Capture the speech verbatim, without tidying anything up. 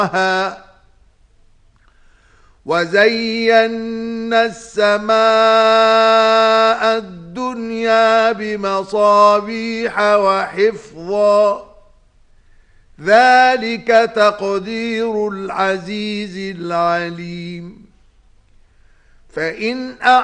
وزينا السماء الدنيا بمصابيح وحفظا ذلك تقدير العزيز العليم فإن